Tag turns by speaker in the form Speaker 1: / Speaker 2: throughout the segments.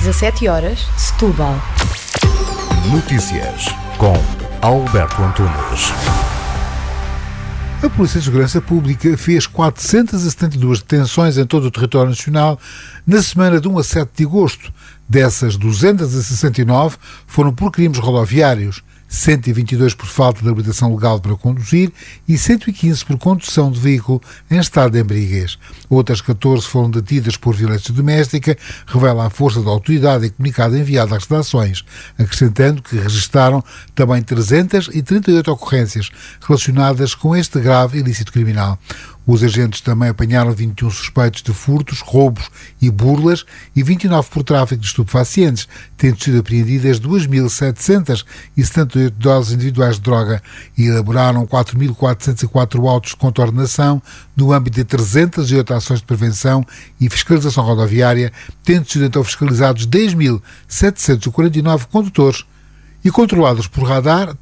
Speaker 1: 17h, Setúbal.
Speaker 2: Notícias com Alberto Antunes.
Speaker 3: A Polícia de Segurança Pública fez 472 detenções em todo o território nacional na semana de 1 a 7 de agosto. Dessas, 269 foram por crimes rodoviários, 122 por falta de habilitação legal para conduzir e 115 por condução de veículo em estado de embriaguez. Outras 14 foram detidas por violência doméstica, revela a força da autoridade em comunicado enviado às redações, acrescentando que registaram também 338 ocorrências relacionadas com este grave ilícito criminal. Os agentes também apanharam 21 suspeitos de furtos, roubos e burlas e 29 por tráfico de estupefacientes, tendo sido apreendidas 2.778 doses individuais de droga e elaboraram 4.404 autos de contornação no âmbito de 308 ações de prevenção e fiscalização rodoviária, tendo sido então fiscalizados 10.749 condutores e controlados por radar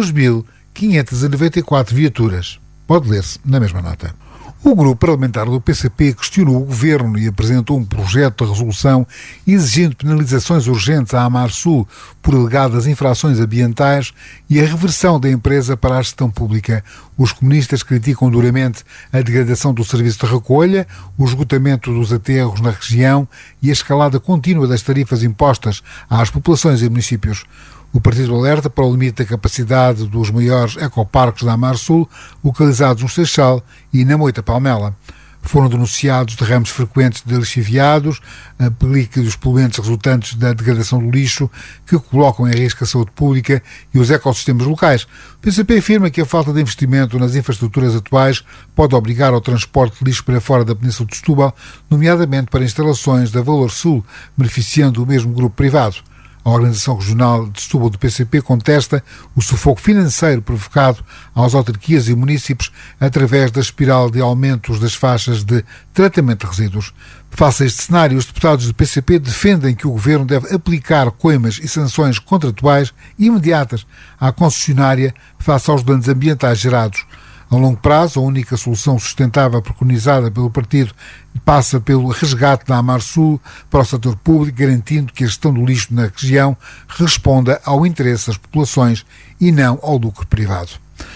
Speaker 3: 32.594 viaturas. Pode ler-se na mesma nota. O grupo parlamentar do PCP questionou o governo e apresentou um projeto de resolução exigindo penalizações urgentes à Amarsul por alegadas infrações ambientais e a reversão da empresa para a gestão pública. Os comunistas criticam duramente a degradação do serviço de recolha, o esgotamento dos aterros na região e a escalada contínua das tarifas impostas às populações e municípios. O partido alerta para o limite da capacidade dos maiores ecoparques da Amarsul, localizados no Seixal e na Moita Palmela. Foram denunciados derrames frequentes de lixiviados, a película dos poluentes resultantes da degradação do lixo, que colocam em risco a saúde pública e os ecossistemas locais. O PCP afirma que a falta de investimento nas infraestruturas atuais pode obrigar ao transporte de lixo para fora da Península de Setúbal, nomeadamente para instalações da Valor Sul, beneficiando o mesmo grupo privado. A Organização Regional de Setúbal do PCP contesta o sufoco financeiro provocado às autarquias e municípios através da espiral de aumentos das faixas de tratamento de resíduos. Face a este cenário, os deputados do PCP defendem que o Governo deve aplicar coimas e sanções contratuais imediatas à concessionária face aos danos ambientais gerados. A longo prazo, a única solução sustentável preconizada pelo partido passa pelo resgate da Amarsul para o setor público, garantindo que a gestão do lixo na região responda ao interesse das populações e não ao lucro privado.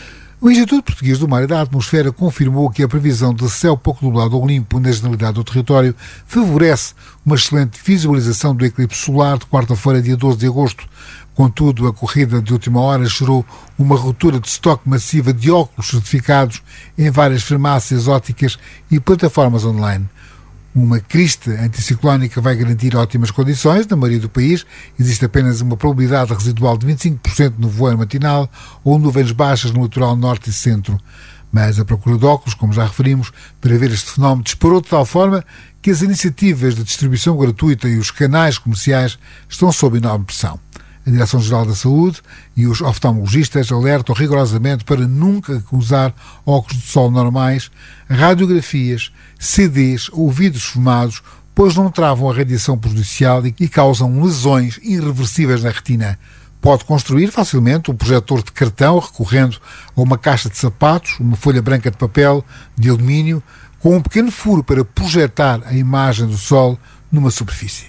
Speaker 3: O Instituto Português do Mar e da Atmosfera confirmou que a previsão de céu pouco nublado ou limpo na generalidade do território favorece uma excelente visualização do eclipse solar de quarta-feira, dia 12 de agosto. Contudo, a corrida de última hora gerou uma ruptura de estoque massiva de óculos certificados em várias farmácias ópticas e plataformas online. Uma crista anticiclónica vai garantir ótimas condições na maioria do país. Existe apenas uma probabilidade residual de 25% no voeiro matinal ou nuvens baixas no litoral norte e centro. Mas a procura de óculos, como já referimos, para ver este fenómeno disparou de tal forma que as iniciativas de distribuição gratuita e os canais comerciais estão sob enorme pressão. A Direção-Geral da Saúde e os oftalmologistas alertam rigorosamente para nunca usar óculos de sol normais, radiografias, CDs ou vidros fumados, pois não travam a radiação prejudicial e causam lesões irreversíveis na retina. Pode construir facilmente um projetor de cartão recorrendo a uma caixa de sapatos, uma folha branca de papel, de alumínio, com um pequeno furo para projetar a imagem do sol numa superfície.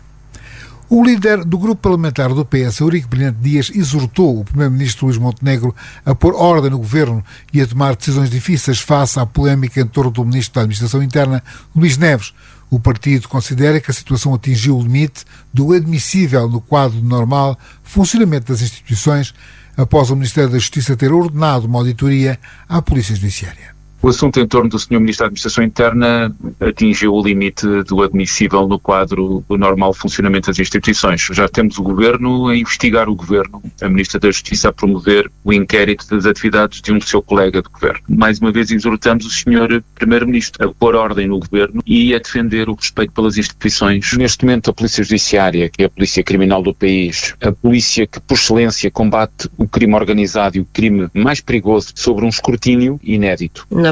Speaker 3: O líder do grupo parlamentar do PS, Eurico Brilhante Dias, exortou o primeiro-ministro Luís Montenegro a pôr ordem no governo e a tomar decisões difíceis face à polémica em torno do ministro da Administração Interna, Luís Neves. O partido considera que a situação atingiu o limite do admissível no quadro de normal funcionamento das instituições após o Ministério da Justiça ter ordenado uma auditoria à Polícia Judiciária.
Speaker 4: O assunto em torno do Sr. Ministro da Administração Interna atingiu o limite do admissível no quadro do normal funcionamento das instituições. Já temos o Governo a investigar o Governo, a Ministra da Justiça a promover o inquérito das atividades de um seu colega de Governo. Mais uma vez exortamos o Sr. Primeiro-Ministro a pôr ordem no Governo e a defender o respeito pelas instituições. Neste momento a Polícia Judiciária, que é a polícia criminal do país, a polícia que por excelência combate o crime organizado e o crime mais perigoso, sobre um escrutínio inédito.
Speaker 5: Na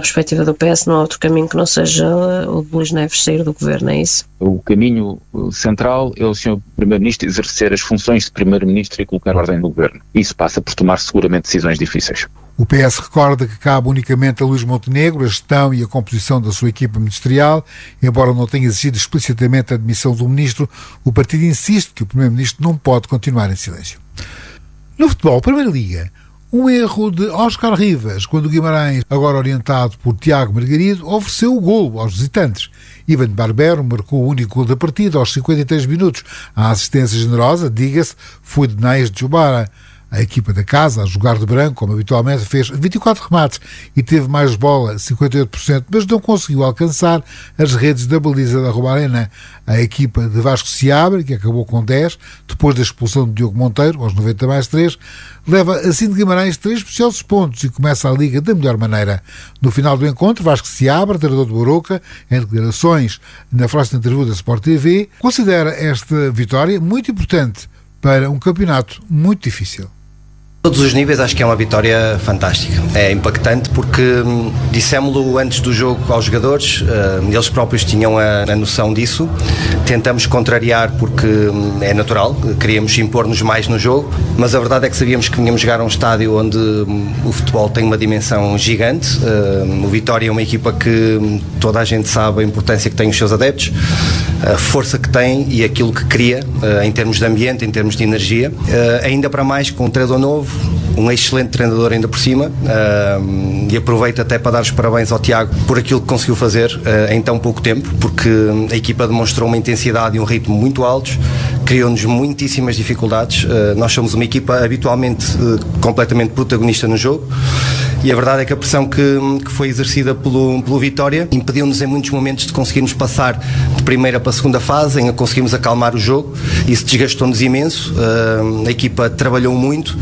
Speaker 5: perspectiva do PS, não há outro caminho que não seja o de Luís Neves sair do governo, é isso?
Speaker 4: O caminho central é o Sr. Primeiro-Ministro exercer as funções de Primeiro-Ministro e colocar ordem no governo. Isso passa por tomar seguramente decisões difíceis.
Speaker 3: O PS recorda que cabe unicamente a Luís Montenegro a gestão e a composição da sua equipa ministerial. Embora não tenha exigido explicitamente a admissão do ministro, o partido insiste que o Primeiro-Ministro não pode continuar em silêncio. No futebol, Primeira Liga, um erro de Óscar Rivas, quando o Guimarães, agora orientado por Tiago Margarido, ofereceu o golo aos visitantes. Ivan Barbero marcou o único golo da partida aos 53 minutos. A assistência generosa, diga-se, foi de Naís de Jubara. A equipa da casa, a jogar de branco, como habitualmente, fez 24 remates e teve mais bola, 58%, mas não conseguiu alcançar as redes da baliza da Romarena. A equipa de Vasco Seabra, que acabou com 10, depois da expulsão de Diogo Monteiro, aos 90+3, leva assim de Guimarães 3 preciosos pontos e começa a Liga da melhor maneira. No final do encontro, Vasco Seabra, treinador do Arouca, em declarações na frase de interview da Sport TV, considera esta vitória muito importante para um campeonato muito difícil.
Speaker 6: Todos os níveis acho que é uma vitória fantástica, é impactante porque dissemos-lo antes do jogo aos jogadores, eles próprios tinham a noção disso, tentamos contrariar porque é natural, queríamos impor-nos mais no jogo, mas a verdade é que sabíamos que vinhamos jogar a um estádio onde o futebol tem uma dimensão gigante, o Vitória é uma equipa que toda a gente sabe a importância que tem os seus adeptos, a força que tem e aquilo que cria em termos de ambiente, em termos de energia, ainda para mais com um treinador novo, um excelente treinador ainda por cima, e aproveito até para dar os parabéns ao Tiago por aquilo que conseguiu fazer em tão pouco tempo, porque a equipa demonstrou uma intensidade e um ritmo muito altos, criou-nos muitíssimas dificuldades. Nós somos uma equipa habitualmente completamente protagonista no jogo, e a verdade é que a pressão que foi exercida pelo Vitória impediu-nos em muitos momentos de conseguirmos passar de primeira para a segunda fase, em que conseguimos acalmar o jogo. Isso desgastou-nos imenso, a equipa trabalhou muito,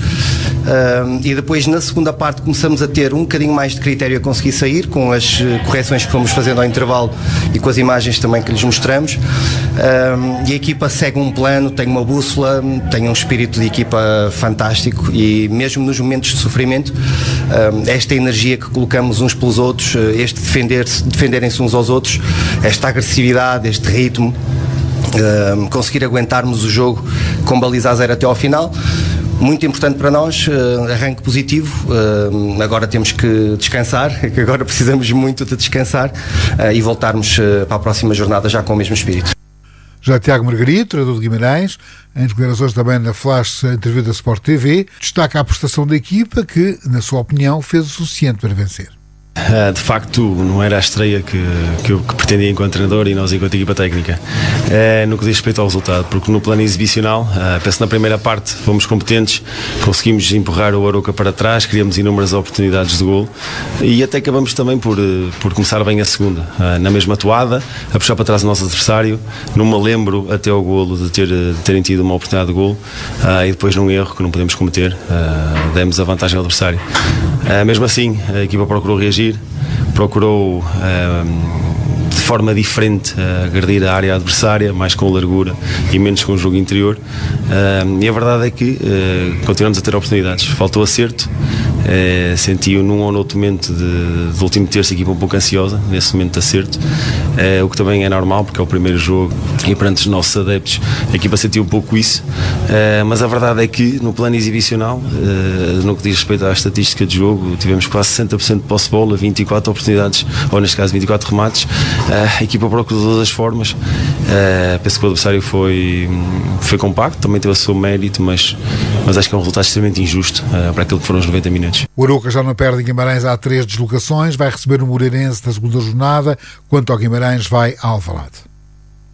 Speaker 6: e depois na segunda parte começamos a ter um bocadinho mais de critério a conseguir sair, com as correções que fomos fazendo ao intervalo e com as imagens também que lhes mostramos, e a equipa segue um plano, tem uma bússola, tem um espírito de equipa fantástico, e mesmo nos momentos de sofrimento, esta energia que colocamos uns pelos outros, este defenderem-se uns aos outros, esta agressividade, este ritmo, conseguir aguentarmos o jogo com baliza a zero até ao final, muito importante para nós, arranque positivo. Agora temos que descansar, que agora precisamos muito de descansar, e voltarmos para a próxima jornada já com o mesmo espírito.
Speaker 3: Já Tiago Margarido, treinador de Guimarães, em declarações também na flash entrevista da Sport TV, destaca a prestação da equipa que, na sua opinião, fez o suficiente para vencer.
Speaker 7: De facto, não era a estreia que eu pretendia enquanto treinador e nós enquanto equipa técnica, no que diz respeito ao resultado, porque no plano exibicional, penso que na primeira parte fomos competentes, conseguimos empurrar o Arouca para trás, criamos inúmeras oportunidades de golo e até acabamos também por começar bem a segunda, na mesma toada, a puxar para trás o nosso adversário. Não me lembro até ao golo de terem tido uma oportunidade de golo, e depois num erro que não podemos cometer, demos a vantagem ao adversário. Mesmo assim, a equipa procurou reagir, procurou de forma diferente agredir a área adversária, mais com largura e menos com o jogo interior, e a verdade é que continuamos a ter oportunidades. Faltou acerto, senti-o num ou noutro momento do último terço a equipa um pouco ansiosa nesse momento de acerto, o que também é normal porque é o primeiro jogo e perante os nossos adeptos a equipa sentiu um pouco isso, mas a verdade é que no plano exibicional, no que diz respeito à estatística de jogo, tivemos quase 60% de posse de bola, 24 oportunidades, ou neste caso 24 remates. A equipa procurou de todas as formas, penso que o adversário foi compacto, também teve o seu mérito, mas acho que é um resultado extremamente injusto para aquilo que foram os 90 minutos.
Speaker 3: O Arouca já não perde em Guimarães há 3 deslocações, vai receber o Moreirense na segunda jornada, quanto ao Guimarães vai a Alvalade.